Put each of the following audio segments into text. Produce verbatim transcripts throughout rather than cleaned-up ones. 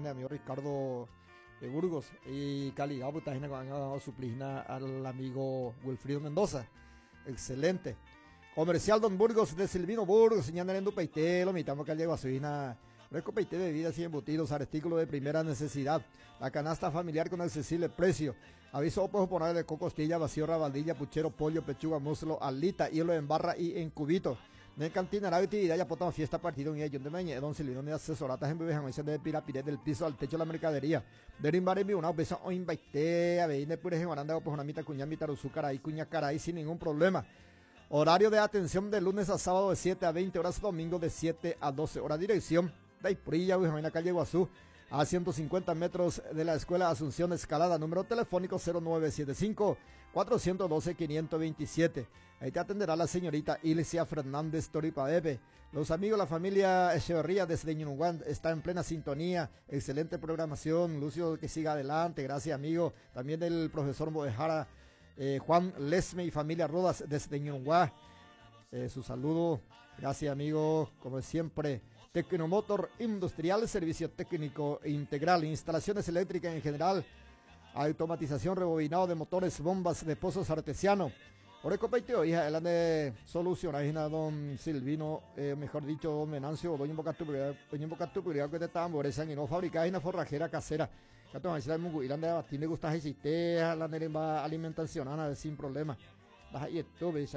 tiene amigo Ricardo de Burgos y calidad puta gente que han dado su plisna al amigo Wilfrido Mendoza. Excelente. Comercial Don Burgos de Silvino Burgos, señalan en Dupeité, lo mitamos que llegó a Suina. Fresco Peité, bebidas y embutidos, artículos de primera necesidad. La canasta familiar con accesible precio. Aviso opo poner de cocostilla, vacío, rabaldilla, puchero, pollo, pechuga, muslo, alita, hielo en barra y en cubito. En cantina, la actividad ya potamos fiesta partido en ello. De mañana, don Silvino de asesoratas en bebés, en de pirapiré del piso al techo de la mercadería. De rimbar en una besa o invaité, a ver, de pures en Oranda, pues una mitad cuña, mitad caray, cuña caray, sin ningún problema. Horario de atención de lunes a sábado de siete a veinte horas, domingo de siete a doce horas. Dirección de Ipurilla, en la calle Guazú, a ciento cincuenta metros de la Escuela Asunción Escalada. Número telefónico cero nueve siete cinco, cuatro uno dos, cinco dos siete. Ahí te atenderá la señorita Ilcia Fernández Toripaepe. Los amigos, la familia Echeverría desde Ñunuguán está en plena sintonía. Excelente programación. Lucio, que siga adelante. Gracias, amigo. También el profesor Moejara. Eh, Juan Lesme y familia Rodas desde Ñunuguá, eh, su saludo, gracias amigo, como siempre. Tecnomotor Industrial, servicio técnico integral, instalaciones eléctricas en general, automatización, rebobinado de motores, bombas de pozos artesiano. Por el copeiteo, hija, él de solucionar, hija, don Silvino, eh, mejor dicho, don Menancio, doña Bocatupuridad, doña Bocatupuridad, que te tamboresan y no fabricar una forrajera casera. Ya te van a decir, muy grande, a ti le gusta ese la neremba alimentación, nada, sin problema. Y esto, ves,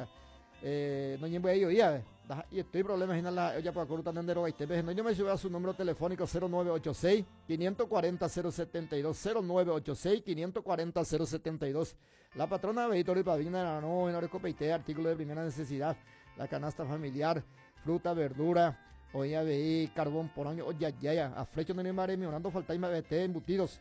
eh, no llevo ello, ya, y estoy problemas en la, ya para cortar en deroga, y te ves, no yo me sube a su número telefónico cero nueve ocho seis, cinco cuatro cero, cero siete dos, cero nueve ocho seis, cinco cuatro cero, cero siete dos. La patrona de Víctor y Pavina, no, en Orecopeité, artículo de primera necesidad, la canasta familiar, fruta, verdura, oye, veí, carbón por año, oye, ya, ya, a flecho no me mare, me orando falta y me vete embutidos.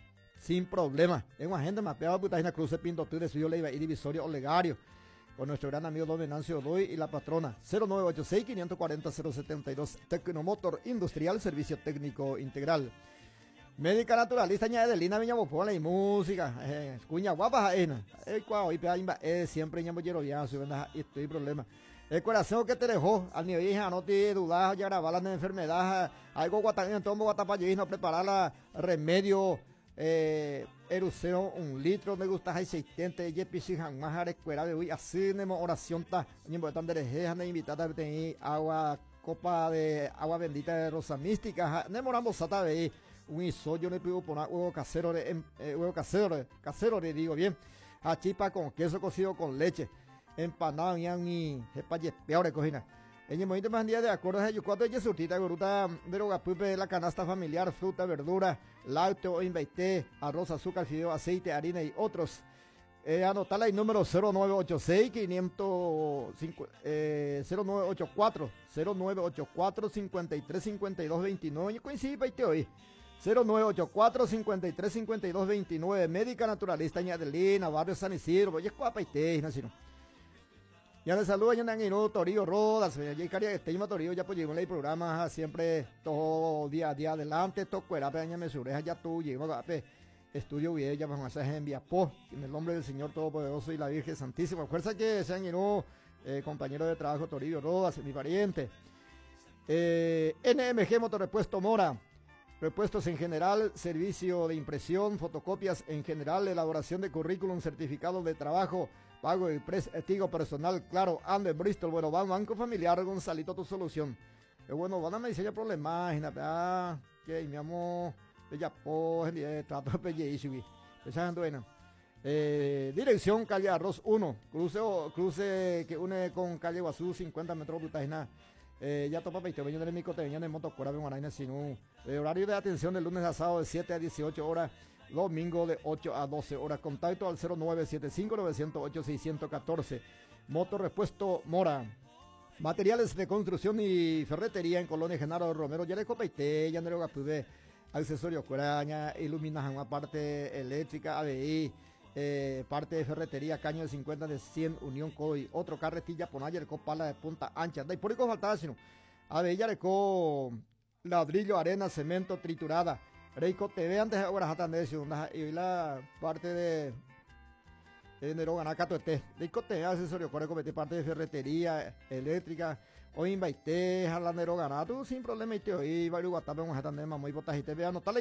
Sin problema. En una agenda mapeada, puta, cruz de pinto, tú de suyo, le iba a ir divisorio Olegario. Con nuestro gran amigo Don Venancio Doy y la patrona cero nueve ocho seis, cinco cuatro cero, cero siete dos. Tecnomotor Industrial, servicio técnico integral. Médica naturalista, ña de Lina, Viña Bopola y música. Eh, cuña guapa, jaena. El cuau, y peaimba, eh, siempre ña mollero bien, su venda, y estoy problema. El corazón que te dejó, al nivel hija, no te dudas, ya grabar la enfermedad, algo guatán, tomo guatapayí, no preparar la remedio. Eh, erupción un litro me gusta hay seiscientos y pisijan más arecuera de hoy así nemo oración ta ni botan de rejeja ne invitada a tener agua copa de agua bendita de rosa mística nemoramos sata de un iso yo le pido poner huevo casero de eh, huevo casero casero le digo bien a chipa con queso cocido con leche empanado y ni jepa peor de cocina. En el momento más día de acuerdo a ellos cuatro de surtita goruta de la canasta familiar, fruta, verdura, lácteo, invaité, arroz, azúcar, fideo, aceite, harina y otros. Eh, anotarla el número cero nueve ocho seis, quinientos cinco, eh, cero nueve ocho cuatro, cero nueve ocho cuatro, cincuenta y tres, cincuenta y dos, veintinueve. Y coincide paite hoy. cero nueve ocho cuatro, cincuenta y tres, cincuenta y dos, veintinueve. Médica naturalista Ñadelina, barrio San Isidro. Oye, cuapaite, no sino. Ya les saludo, ya Nanguino, Torío, Rodas, ya Caria, este Torío, ya pues llegó el programa siempre todo día a día adelante, toco era peña me sureja ya tú, llegó a estudio bien, ya vamos a hacer en Viapó, en el nombre del Señor Todopoderoso y la Virgen Santísima. Fuerza que sean lleno, eh, compañero de trabajo Torío, Rodas, mi pariente. Eh, N M G Motorrepuesto Mora. Repuestos en general, servicio de impresión, fotocopias en general, elaboración de currículum, certificado de trabajo, pago y prestigo personal, claro, ande Bristol, bueno, va Banco Familiar, Gonzalito, tu solución. Eh, bueno, van a me dice ya problemas, imagínate, ah, que mi amor, ya po, trato de pelleísui, esa es buena. Eh, dirección calle Arroz uno, cruce, cruce que une con calle Guazú, cincuenta metros de Butagina. Eh, ya topa veinte veinte de mi cote, venían en Motocora, en Guaraina, sino eh, horario de atención de lunes a sábado de siete a dieciocho horas, domingo de ocho a doce horas. Contacto al cero nueve siete cinco, nueve cero ocho, seis uno cuatro. Motor Repuesto Mora. Materiales de construcción y ferretería en Colonia Genaro Romero, ya le copeité, ya no le accesorios, cuaraña, iluminación, una parte eléctrica, A B I. Eh, parte de ferretería, caño de cincuenta de cien, Unión Coy, otro carretilla, ponayer co pala de punta ancha, de por eso faltaba sino, a ver, ya le co ladrillo, arena, cemento, triturada, Reiko T V antes ahora jatan de eso, y la parte de de Nero Ganacato este, Reiko T V asesorio, corre comete parte de ferretería, eléctrica, hoy invaité, jalanero Ganato, sin problema, y te oí, varios guatapes, un jatan de mamá y botas y te vean,